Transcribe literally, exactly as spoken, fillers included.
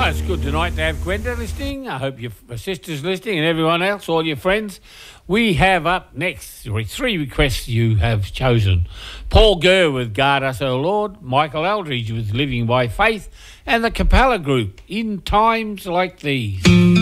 Well, it's good tonight to have Gwenda listening. I hope your sister's listening and everyone else, all your friends. We have up next three requests you have chosen. Paul Gurr with Guard Us, O Lord, Michael Aldridge with Living by Faith, and the Capella Group, In Times Like These.